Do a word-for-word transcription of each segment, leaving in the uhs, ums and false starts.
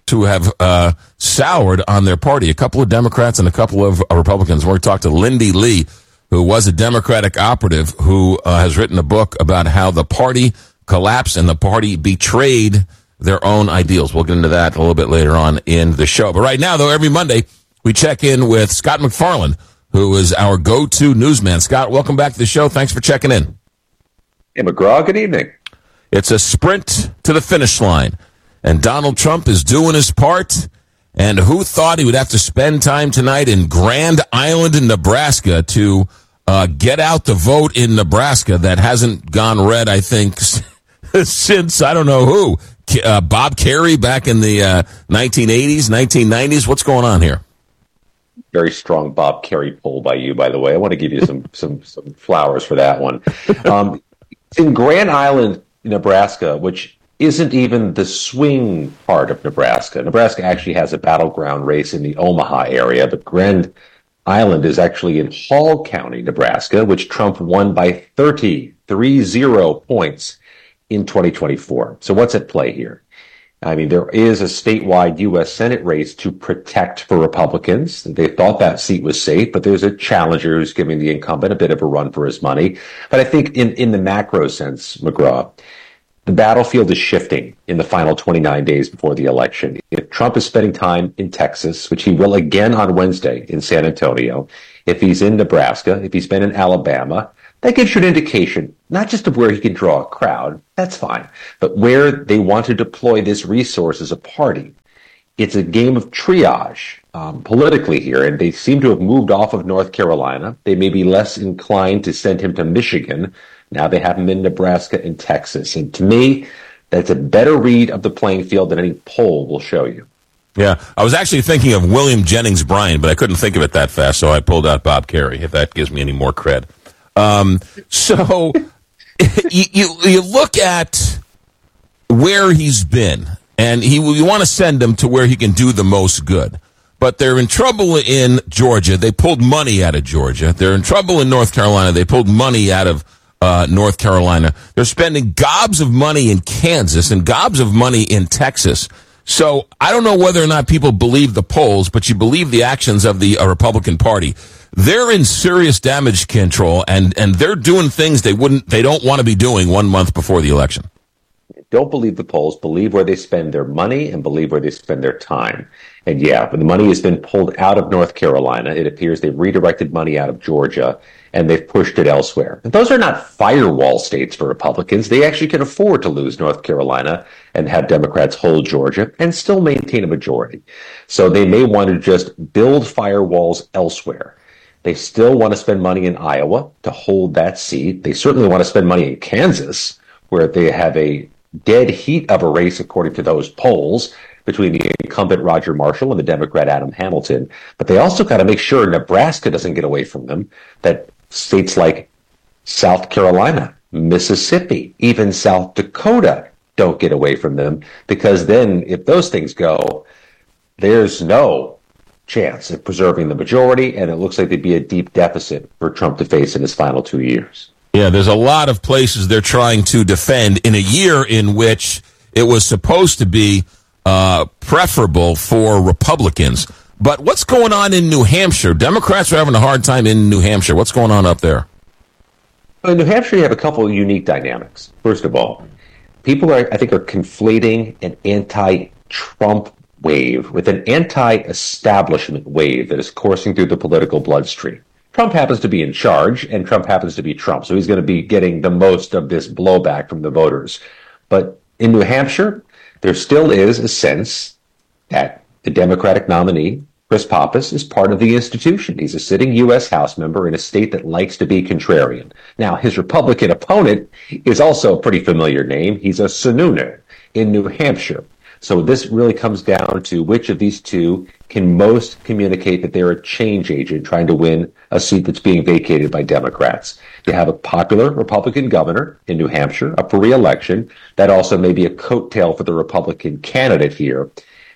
who have uh, soured on their party, a couple of Democrats and a couple of uh, Republicans. We're going to talk to Lindy Lee, who was a Democratic operative who uh, has written a book about how the party collapsed and the party betrayed their own ideals. We'll get into that a little bit later on in the show. But right now, though, every Monday, we check in with Scott MacFarlane, who is our go-to newsman. Scott, welcome back to the show. Thanks for checking in. Hey, McGraw, good evening. It's a sprint to the finish line, and Donald Trump is doing his part. And who thought he would have to spend time tonight in Grand Island in Nebraska to uh, get out the vote in Nebraska that hasn't gone red, I think, since, I don't know who, uh, Bob Kerrey back in the uh, nineteen eighties, nineteen nineties. What's going on here? Very strong Bob Kerrey poll by you, by the way. I want to give you some some, some flowers for that one. Um, in Grand Island, Nebraska, which isn't even the swing part of Nebraska. Nebraska actually has a battleground race in the Omaha area, but Grand Island is actually in Hall County, Nebraska, which Trump won by thirty, three zero points in twenty twenty-four. So what's at play here? I mean, there is a statewide U S Senate race to protect for Republicans. They thought that seat was safe, but there's a challenger who's giving the incumbent a bit of a run for his money. But I think in, in the macro sense, McGraw, the battlefield is shifting in the final twenty-nine days before the election. If Trump is spending time in Texas, which he will again on Wednesday in San Antonio, if he's in Nebraska, if he's been in Alabama, that gives you an indication, not just of where he can draw a crowd, that's fine, but where they want to deploy this resource as a party. It's a game of triage um, politically here, and they seem to have moved off of North Carolina. They may be less inclined to send him to Michigan. Now they have him in Nebraska and Texas. And to me, that's a better read of the playing field than any poll will show you. Yeah, I was actually thinking of William Jennings Bryan, but I couldn't think of it that fast, so I pulled out Bob Kerrey, if that gives me any more cred. Um, so you, you you look at where he's been, and he you want to send him to where he can do the most good. But they're in trouble in Georgia. They pulled money out of Georgia. They're in trouble in North Carolina. They pulled money out of uh, North Carolina. They're spending gobs of money in Kansas and gobs of money in Texas. So I don't know whether or not people believe the polls, but you believe the actions of the uh, Republican Party. They're in serious damage control, and, and they're doing things they wouldn't, they don't want to be doing one month before the election. Don't believe the polls. Believe where they spend their money and believe where they spend their time. And yeah, when the money has been pulled out of North Carolina, it appears they've redirected money out of Georgia and they've pushed it elsewhere. And those are not firewall states for Republicans. They actually can afford to lose North Carolina and have Democrats hold Georgia and still maintain a majority. So they may want to just build firewalls elsewhere. They still want to spend money in Iowa to hold that seat. They certainly want to spend money in Kansas, where they have a dead heat of a race, according to those polls, between the incumbent Roger Marshall and the Democrat Adam Hamilton. But they also got to make sure Nebraska doesn't get away from them, that states like South Carolina, Mississippi, even South Dakota don't get away from them, because then if those things go, there's no chance of preserving the majority, and it looks like there'd be a deep deficit for Trump to face in his final two years. Yeah, there's a lot of places they're trying to defend in a year in which it was supposed to be uh, preferable for Republicans. But what's going on in New Hampshire? Democrats are having a hard time in New Hampshire. What's going on up there? Well, in New Hampshire, you have a couple of unique dynamics. First of all, people are, I think, are conflating an anti-Trump wave with an anti-establishment wave that is coursing through the political bloodstream. Trump happens to be in charge, and Trump happens to be Trump, so he's going to be getting the most of this blowback from the voters. But in New Hampshire, there still is a sense that the Democratic nominee, Chris Pappas, is part of the institution. He's a sitting U S House member in a state that likes to be contrarian. Now, his Republican opponent is also a pretty familiar name. He's a Sununu in New Hampshire. So this really comes down to which of these two can most communicate that they're a change agent trying to win a seat that's being vacated by Democrats. You have a popular Republican governor in New Hampshire up for re-election. That also may be a coattail for the Republican candidate here.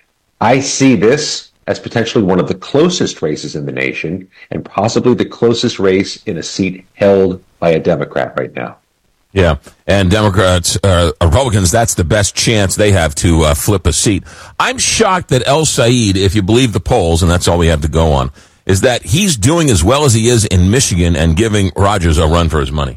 I see this as potentially one of the closest races in the nation, and possibly the closest race in a seat held by a Democrat right now. Yeah, and Democrats, uh, Republicans, that's the best chance they have to uh, flip a seat. I'm shocked that El Said, if you believe the polls, and that's all we have to go on, is that he's doing as well as he is in Michigan and giving Rogers a run for his money.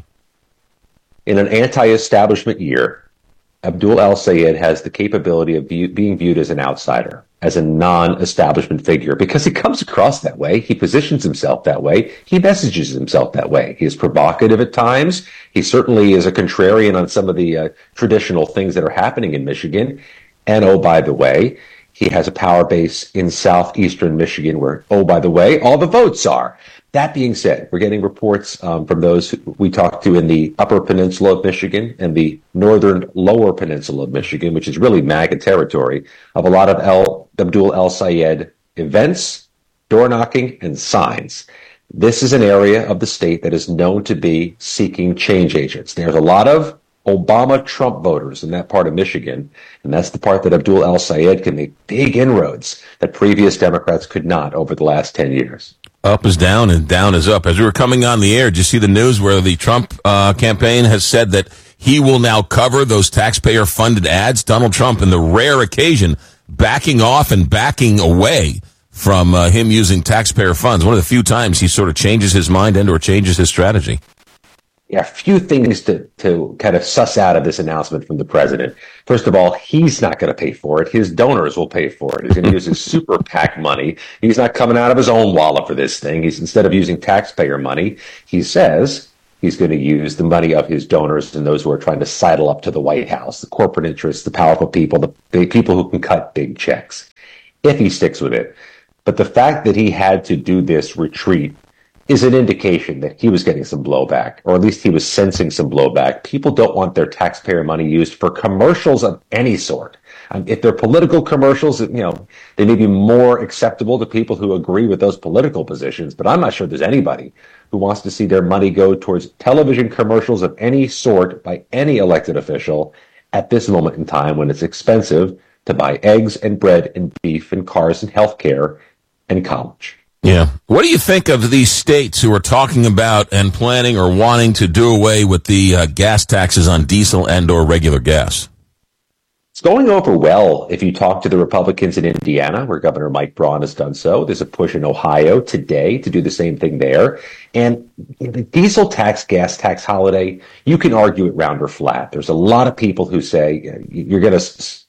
In an anti-establishment year, Abdul El Sayed has the capability of view, being viewed as an outsider, as a non-establishment figure, because he comes across that way. He positions himself that way. He messages himself that way. He is provocative at times. He certainly is a contrarian on some of the uh, traditional things that are happening in Michigan. And oh, by the way, he has a power base in southeastern Michigan where, oh, by the way, all the votes are. That being said, we're getting reports um, from those who we talked to in the upper peninsula of Michigan and the northern lower peninsula of Michigan, which is really MAGA territory, of a lot of El, Abdul El Sayed events, door knocking, and signs. This is an area of the state that is known to be seeking change agents. There's a lot of Obama-Trump voters in that part of Michigan, and that's the part that Abdul El Sayed can make big inroads that previous Democrats could not over the last ten years. Up is down and down is up. As we were coming on the air, did you see the news where the Trump uh, campaign has said that he will now cover those taxpayer-funded ads? Donald Trump, in the rare occasion, backing off and backing away from uh, him using taxpayer funds. One of the few times he sort of changes his mind and or changes his strategy. Yeah, a few things to, to kind of suss out of this announcement from the president. First of all, he's not going to pay for it. His donors will pay for it. He's going to use his super PAC money. He's not coming out of his own wallet for this thing. He's, instead of using taxpayer money, he says he's going to use the money of his donors and those who are trying to sidle up to the White House, the corporate interests, the powerful people, the, the people who can cut big checks, if he sticks with it. But the fact that he had to do this retreat is an indication that he was getting some blowback, or at least he was sensing some blowback. People don't want their taxpayer money used for commercials of any sort. Um, if they're political commercials, you know, they may be more acceptable to people who agree with those political positions, but I'm not sure there's anybody who wants to see their money go towards television commercials of any sort by any elected official at this moment in time when it's expensive to buy eggs and bread and beef and cars and health care and college. Yeah. What do you think of these states who are talking about and planning or wanting to do away with the uh, gas taxes on diesel and or regular gas? It's going over well if you talk to the Republicans in Indiana, where Governor Mike Braun has done so. There's a push in Ohio today to do the same thing there. And the diesel tax, gas tax holiday, you can argue it round or flat. There's a lot of people who say you're going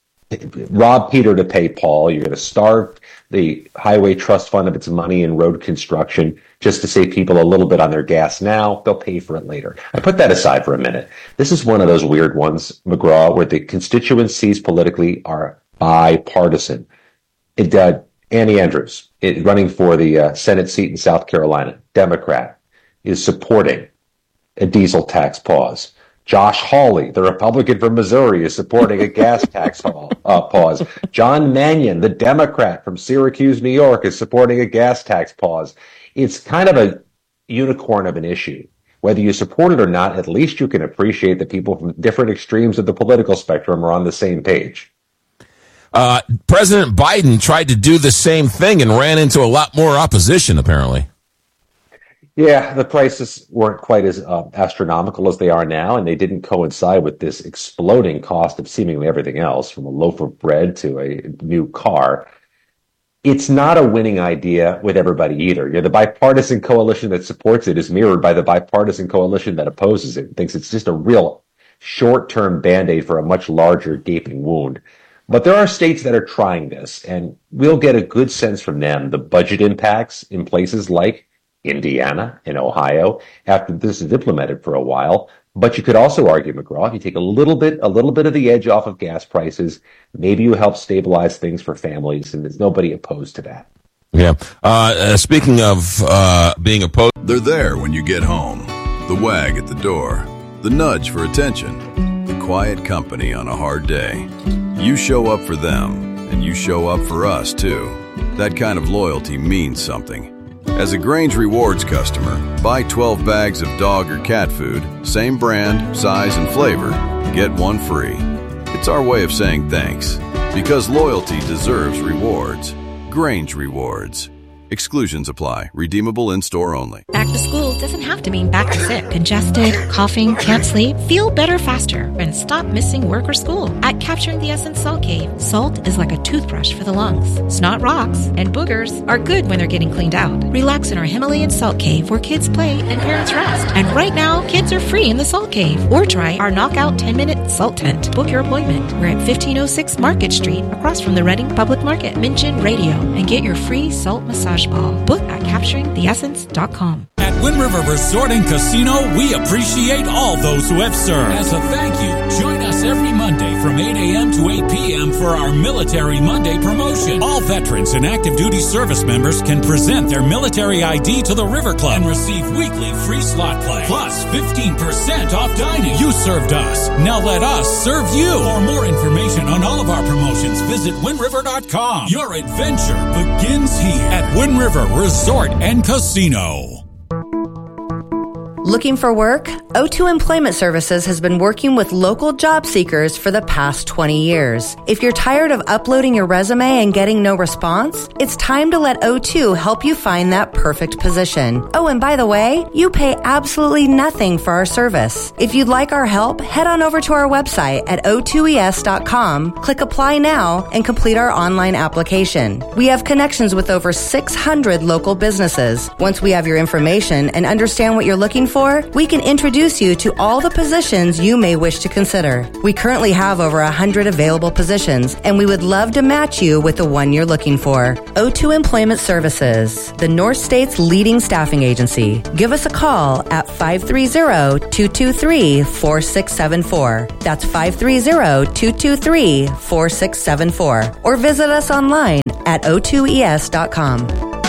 to rob Peter to pay Paul. You're going to starve the Highway Trust Fund of its money in road construction just to save people a little bit on their gas now. They'll pay for it later. I put that aside for a minute. This is one of those weird ones, McGraw, where the constituencies politically are bipartisan. It, uh, Annie Andrews, it, running for the uh, Senate seat in South Carolina, Democrat, is supporting a diesel tax pause. Josh Hawley, the Republican from Missouri, is supporting a gas tax uh, pause. John Mannion, the Democrat from Syracuse, New York, is supporting a gas tax pause. It's kind of a unicorn of an issue. Whether you support it or not, at least you can appreciate that people from different extremes of the political spectrum are on the same page. Uh, President Biden tried to do the same thing and ran into a lot more opposition, apparently. Yeah, the prices weren't quite as uh, astronomical as they are now, and they didn't coincide with this exploding cost of seemingly everything else, from a loaf of bread to a new car. It's not a winning idea with everybody either. You know, the bipartisan coalition that supports it is mirrored by the bipartisan coalition that opposes it and thinks it's just a real short-term Band-Aid for a much larger gaping wound. But there are states that are trying this, and we'll get a good sense from them the budget impacts in places like Indiana and Ohio after this is implemented for a while. But you could also argue, McGraw, if you take a little bit, a little bit of the edge off of gas prices, maybe you help stabilize things for families, and there's nobody opposed to that. Yeah. Uh, uh, speaking of uh, being opposed, they're there when you get home. The wag at the door, the nudge for attention, the quiet company on a hard day. You show up for them, and you show up for us too. That kind of loyalty means something. As a Grange Rewards customer, buy twelve bags of dog or cat food, same brand, size, and flavor, get one free. It's our way of saying thanks, because loyalty deserves rewards. Grange Rewards. Exclusions apply. Redeemable in-store only. Back to school doesn't have to mean back to sick. Congested, coughing, can't sleep. Feel better faster and stop missing work or school. At Capturing the Essence Salt Cave, salt is like a toothbrush for the lungs. Snot rocks and boogers are good when they're getting cleaned out. Relax in our Himalayan Salt Cave where kids play and parents rest. And right now, kids are free in the Salt Cave. Or try our knockout ten-minute salt tent. Book your appointment. We're at fifteen oh six Market Street, across from the Reading Public Market. Mention radio and get your free salt massage ball. Book at capturing the essence dot com. At Wind River Resort and Casino, we appreciate all those who have served. As a thank you, join us every Monday from eight a.m. to eight p.m. for our Military Monday promotion. All veterans and active duty service members can present their military I D to the River Club and receive weekly free slot play. Plus fifteen percent off dining. You served us. Now let us serve you. For more information on all of our promotions, visit wind river dot com. Your adventure begins here at Wind River Resort and Casino. Looking for work? O two Employment Services has been working with local job seekers for the past twenty years. If you're tired of uploading your resume and getting no response, it's time to let O two help you find that perfect position. Oh, and by the way, you pay absolutely nothing for our service. If you'd like our help, head on over to our website at o two e s dot com, click Apply Now, and complete our online application. We have connections with over six hundred local businesses. Once we have your information and understand what you're looking for, we can introduce you to all the positions you may wish to consider. We currently have over one hundred available positions, and we would love to match you with the one you're looking for. O two Employment Services, the North State's leading staffing agency. Give us a call at five three zero, two two three, four six seven four. That's five three zero, two two three, four six seven four. Or visit us online at o two e s dot com.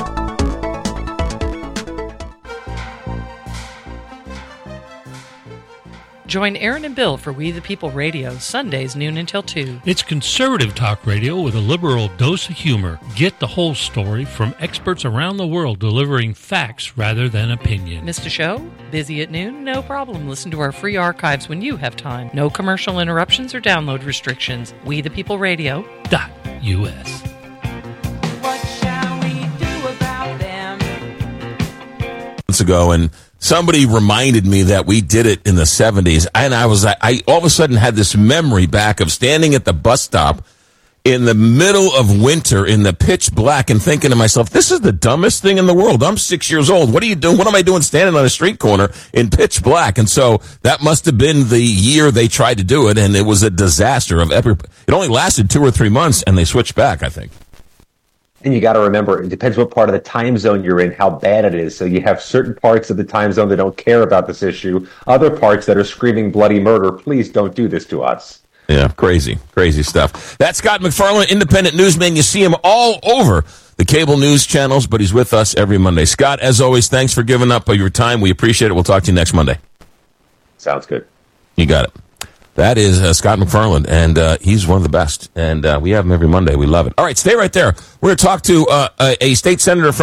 Join Aaron and Bill for We the People Radio, Sundays noon until two. It's conservative talk radio with a liberal dose of humor. Get the whole story from experts around the world delivering facts rather than opinion. Missed a show? Busy at noon? No problem. Listen to our free archives when you have time. No commercial interruptions or download restrictions. We the People Radio dot U S. What shall we do about them? Months ago, and somebody reminded me that we did it in the seventies, and I was I, I all of a sudden had this memory back of standing at the bus stop in the middle of winter in the pitch black and thinking to myself, this is the dumbest thing in the world. I'm six years old. What are you doing? What am I doing standing on a street corner in pitch black? And so that must have been the year they tried to do it, and it was a disaster. Of every, it only lasted two or three months, and they switched back, I think. And you got to remember, it depends what part of the time zone you're in, how bad it is. So you have certain parts of the time zone that don't care about this issue, other parts that are screaming bloody murder. Please don't do this to us. Yeah, crazy, crazy stuff. That's Scott McFarland, independent newsman. You see him all over the cable news channels, but he's with us every Monday. Scott, as always, thanks for giving up your time. We appreciate it. We'll talk to you next Monday. Sounds good. You got it. That is uh, Scott McFarland, and uh, he's one of the best. And uh, we have him every Monday. We love it. All right, stay right there. We're going to talk to uh, a, a state senator from